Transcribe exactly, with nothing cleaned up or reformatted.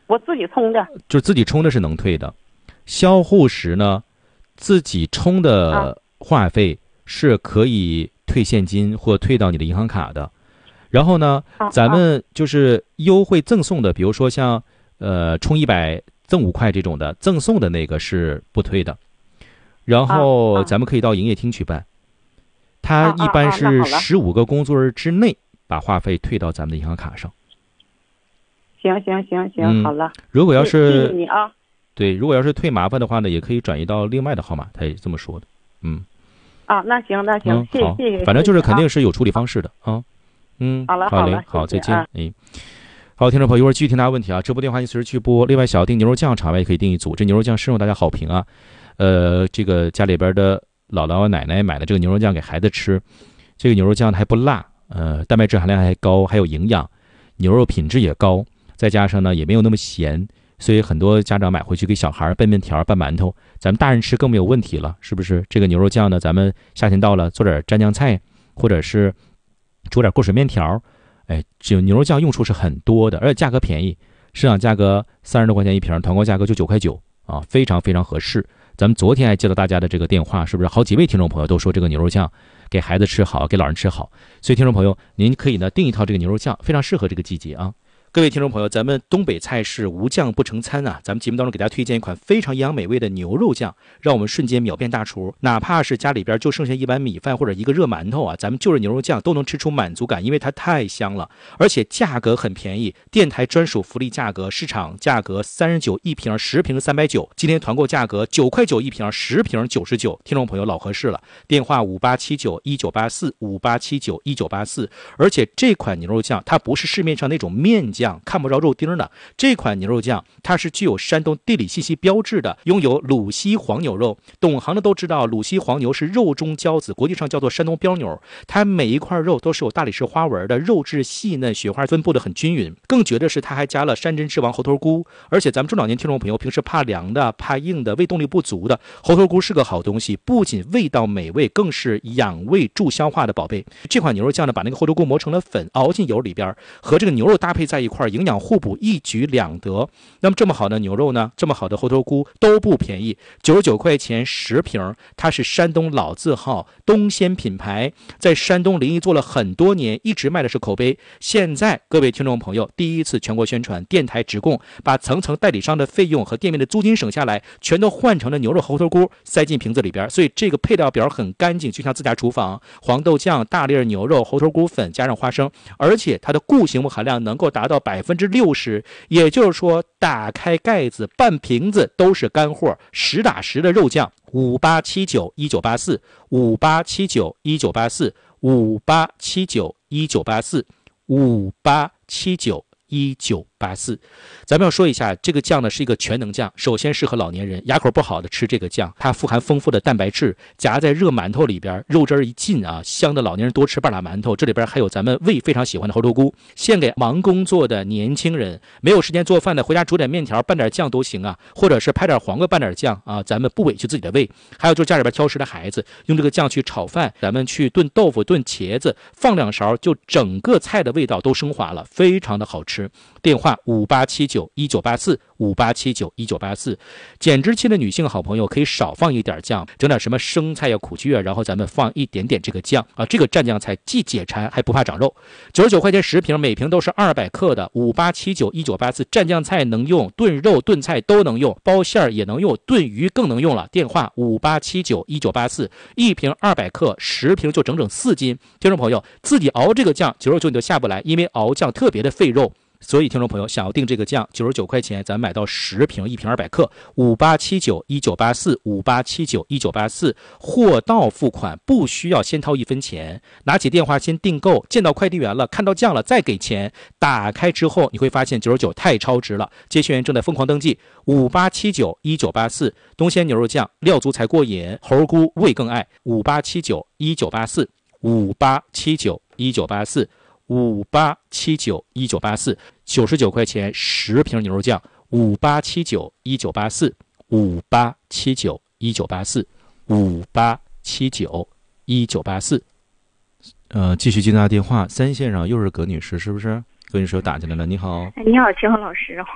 我自己充的， 就自己充的是能退的。销户时呢，自己充的话费是可以退现金或退到你的银行卡的。然后呢，咱们就是优惠赠送的，比如说像呃充一百赠五块这种的，赠送的那个是不退的。然后咱们可以到营业厅去办，它一般是十五个工作日之内把话费退到咱们的银行卡上。 行行行行， 嗯、 好了。 如果要是谢谢你啊。 对，如果要是退麻烦的话呢，也可以转移到另外的号码，他也这么说的。嗯。 啊，那行那行， 嗯、 谢谢谢谢。 反正就是肯定是有处理方式的啊。嗯， 好了好嘞， 好了， 好，再见。 啊、 哎，好，听众朋友，一会儿继续听大家问题啊，直播电话您随时去拨。另外，小订牛肉酱场外也可以订一组，这牛肉酱深受大家好评啊。呃，这个家里边的姥姥奶奶买的这个牛肉酱给孩子吃，这个牛肉酱还不辣，呃，蛋白质含量还高，还有营养，牛肉品质也高，再加上呢也没有那么咸，所以很多家长买回去给小孩拌面条、拌馒头，咱们大人吃更没有问题了，是不是？这个牛肉酱呢，咱们夏天到了做点蘸酱菜，或者是煮点过水面条，哎，这牛肉酱用处是很多的，而且价格便宜，市场价格三十多块钱一瓶，团购价格就九块九啊，非常非常合适。咱们昨天还接到大家的这个电话，是不是好几位听众朋友都说这个牛肉酱给孩子吃好，给老人吃好？所以听众朋友，您可以呢订一套这个牛肉酱，非常适合这个季节啊。各位听众朋友，咱们东北菜是无酱不成餐啊！咱们节目当中给大家推荐一款非常营养美味的牛肉酱，让我们瞬间秒变大厨。哪怕是家里边就剩下一碗米饭或者一个热馒头啊，咱们就着牛肉酱都能吃出满足感，因为它太香了，而且价格很便宜，电台专属福利价格，市场价格三十九一瓶，十瓶三百九，今天团购价格九块九一瓶，十瓶九十九，听众朋友老合适了。电话五八七九一九八四五八七九一九八四，而且这款牛肉酱它不是市面上那种面酱。看不着肉丁的这款牛肉酱，它是具有山东地理信息标志的，拥有鲁西黄牛肉。懂行的都知道，鲁西黄牛是肉中骄子，国际上叫做山东标牛。它每一块肉都是有大理石花纹的，肉质细嫩，雪花分布的很均匀。更绝的是，它还加了山珍之王猴头菇。而且咱们中老年听众朋友平时怕凉的、怕硬的、胃动力不足的，猴头菇是个好东西，不仅味道美味，更是养胃助消化的宝贝。这款牛肉酱呢，把那个猴头菇磨成了粉，熬进油里边，和这个牛肉搭配在一块，营养互补，一举两得。那么这么好的牛肉呢，这么好的猴头菇都不便宜，九十九块钱十瓶。它是山东老字号东鲜品牌，在山东临沂做了很多年，一直卖的是口碑。现在各位听众朋友第一次全国宣传，电台直供，把层层代理商的费用和店面的租金省下来，全都换成了牛肉猴头菇塞进瓶子里边，所以这个配料表很干净，就像自家厨房。黄豆酱、大粒牛肉、猴头菇粉加上花生，而且它的固形物含量能够达到百分之六十，也就是说打开盖子半瓶子都是干货，实打实的肉酱。五八七九一九八四五八七九一九八四五八七九一九八四五八七九一九八四。咱们要说一下，这个酱呢是一个全能酱，首先适合老年人，牙口不好的吃这个酱，它富含丰富的蛋白质，夹在热馒头里边，肉汁一进啊，香的老年人多吃半拉馒头。这里边还有咱们胃非常喜欢的猴头菇，献给忙工作的年轻人，没有时间做饭的，回家煮点面条拌点酱都行啊，或者是拍点黄瓜拌点酱啊，咱们不委屈自己的胃。还有就是家里边挑食的孩子，用这个酱去炒饭，咱们去炖豆腐、炖茄子，放两勺，就整个菜的味道都升华了，非常的好吃。电话五八七九一九八四五八七九一九八四。减脂期的女性好朋友可以少放一点酱，整点什么生菜呀、苦苣啊，然后咱们放一点点这个酱啊，这个蘸酱菜既解馋还不怕长肉。九十九块钱十瓶，每瓶都是二百克的。五八七九一九八四，蘸酱菜能用，炖肉炖菜都能用，包馅儿也能用，炖鱼更能用了。电话五八七九一九八四，一瓶二百克，十瓶就整整四斤。听众朋友自己熬这个酱，九十九你就下不来，因为熬酱特别的费肉。所以听众朋友想要订这个酱，九十九块钱，咱买到十瓶，一瓶二百克。五八七九一九八四五八七九一九八四，货到付款，不需要先掏一分钱，拿起电话先订购，见到快递员了，看到酱了再给钱。打开之后你会发现九十九太超值了，接线员正在疯狂登记。五八七九一九八四，东鲜牛肉酱，料足才过瘾，猴菇味更爱。五八七九一九八四五八七九一九八四五八七九一九八四，九十九块钱十瓶牛肉酱。五八七九一九八四五八七九一九八四五八七九一九八四。呃，继续接大家电话，三线上又是葛女士，是不是？葛女士又打进来了，你好。 哎，你好，秦红老师，